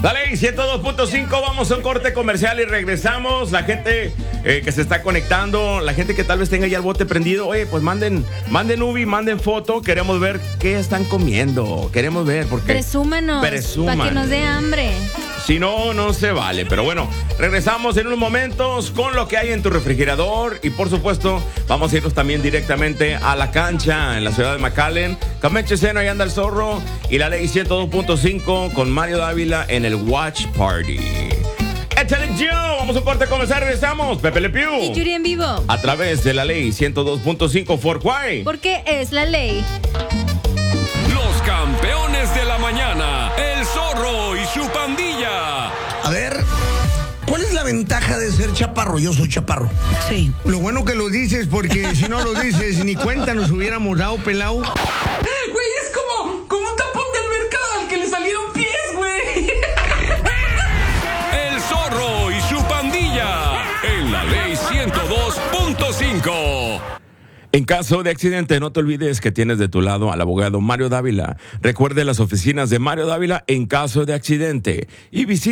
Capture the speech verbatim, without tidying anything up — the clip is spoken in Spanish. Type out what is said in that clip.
La Ley ciento dos punto cinco, vamos a un corte comercial y regresamos. La gente eh, que se está conectando, la gente que tal vez tenga ya el bote prendido, oye, pues manden, manden Ubi, manden foto. Queremos ver qué están comiendo. Queremos ver porque... Presúmanos, Presuman. para que nos dé hambre. Si no, no se vale. Pero bueno, regresamos en unos momentos con lo que hay en tu refrigerador. Y por supuesto, vamos a irnos también directamente a la cancha en la ciudad de McAllen. Cameche Seno, ahí anda el zorro. Y La Ley ciento dos punto cinco con Mario Dávila en el Watch Party. Échale yo. Vamos a un corte comercial, regresamos. Pepe Le Pew. Y Yuri en vivo. A través de La Ley ciento dos punto cinco for Why. Porque es la ley. Los campeones de la mañana, el zorro y su pandilla. A ver, ¿cuál es la ventaja de ser chaparro? Yo soy chaparro. Sí. Lo bueno que lo dices, porque si no lo dices, ni cuenta nos hubiéramos dado, pelado. Güey, es como, como un tapón del mercado al que le salieron pies, güey. El zorro y su pandilla en La Ley ciento dos punto cinco. En caso de accidente, no te olvides que tienes de tu lado al abogado Mario Dávila. Recuerde las oficinas de Mario Dávila en caso de accidente y visita